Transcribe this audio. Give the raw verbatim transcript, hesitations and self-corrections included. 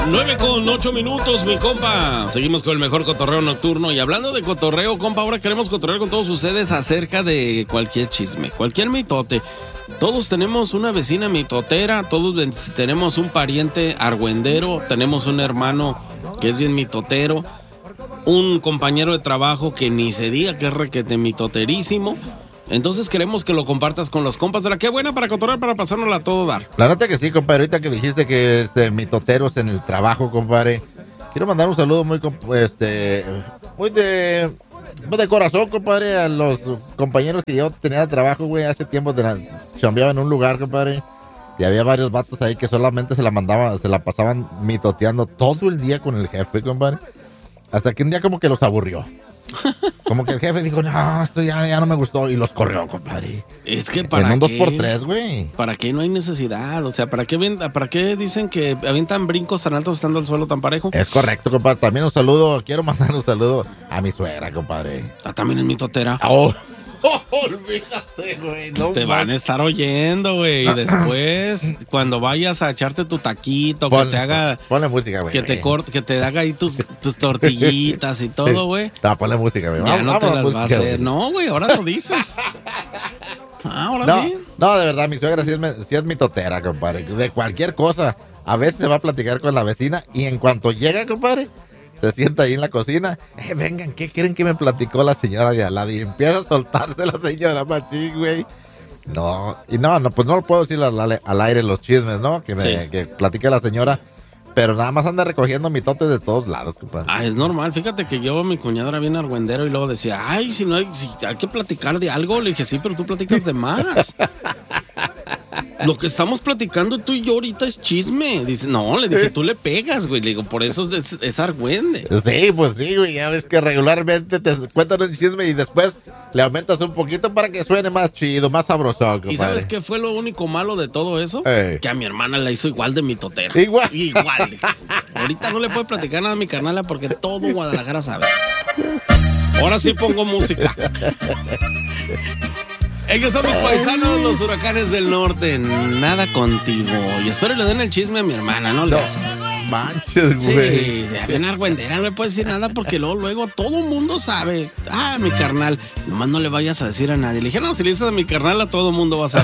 nueve con ocho minutos, mi compa. Seguimos con el mejor cotorreo nocturno. Y hablando de cotorreo, compa, ahora queremos cotorrear con todos ustedes acerca de cualquier chisme, cualquier mitote. Todos tenemos una vecina mitotera, todos tenemos un pariente argüendero, tenemos un hermano que es bien mitotero, un compañero de trabajo que ni se diga que es requete mitoterísimo. Entonces queremos que lo compartas con los compas de la que buena para cotorrear, para pasárnosla a todo dar. La neta que sí, compadre. Ahorita que dijiste que este, mitoteros en el trabajo, compadre. Quiero mandar un saludo muy, este, muy de, muy de corazón, compadre, a los compañeros que yo tenía de trabajo, güey. Hace tiempo de la, chambeaba en un lugar, compadre. Y había varios vatos ahí que solamente se la mandaban, se la pasaban mitoteando todo el día con el jefe, compadre. Hasta que un día como que los aburrió. Como que el jefe dijo, no, esto ya, ya no me gustó, y los corrió, compadre. Es que para en un qué, dos por tres, güey. ¿Para qué no hay necesidad? O sea, ¿para qué, ¿para qué dicen que avientan brincos tan altos estando al suelo tan parejo? Es correcto, compadre. También un saludo, quiero mandar un saludo a mi suegra, compadre. Ah, también es mitotera. Oh. Oh, olvídate, güey. No te van a estar oyendo, güey. Y después, cuando vayas a echarte tu taquito, ponle, que te haga. Ponle música, güey. Que te corte, que te haga ahí tus, tus tortillitas y todo, güey. No, ponle música, güey. Ya vamos, no te vamos las música, va a hacer. Güey. No, güey, ahora lo dices. Ah, ahora no, sí. No, de verdad, mi suegra sí es, sí es mitotera, compadre. De cualquier cosa. A veces se va a platicar con la vecina y en cuanto llega, compadre, se sienta ahí en la cocina. Eh, vengan, ¿qué creen que me platicó la señora de al lado? Y empieza a soltarse la señora machín, güey. No, y no, no, pues no lo puedo decir al, al aire los chismes, ¿no? Que me sí. que platique la señora. Pero nada más anda recogiendo mitotes de todos lados, compadre. Ah, es normal. Fíjate que yo, mi cuñado era bien argüendero y luego decía, ay, si no hay, si hay que platicar de algo. Le dije, sí, pero tú platicas de más. Lo que estamos platicando tú y yo ahorita es chisme. Dice, no, le dije, tú le pegas, güey. Le digo, por eso es, es argüende. Sí, pues sí, güey. Ya ves que regularmente te cuentan un chisme y después le aumentas un poquito para que suene más chido, más sabroso, compadre. ¿Y sabes qué fue lo único malo de todo eso? Hey. Que a mi hermana la hizo igual de mitotera. Igual. Igual. Ahorita no le puedo platicar nada a mi carnala porque todo Guadalajara sabe. Ahora sí pongo música. Ellos son mis paisanos, los Huracanes del Norte. Nada contigo. Y espero le den el chisme a mi hermana, ¿no? No, les... manches, güey. Sí, se ven argüendera, no le puedo decir nada porque luego, luego todo el mundo sabe. Ah, mi carnal, nomás no le vayas a decir a nadie. Le dije, no, si le dices a mi carnal, a todo el mundo va a saber.